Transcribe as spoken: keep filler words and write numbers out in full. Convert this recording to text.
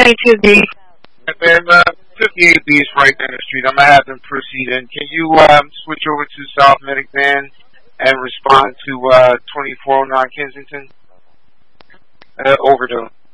twenty-two B. And uh, fifty-eight B is right down the street. I'm going to have them proceed in. Can you um, switch over to South Medic Van and respond to uh, twenty-four oh nine Kensington? Uh, overdose.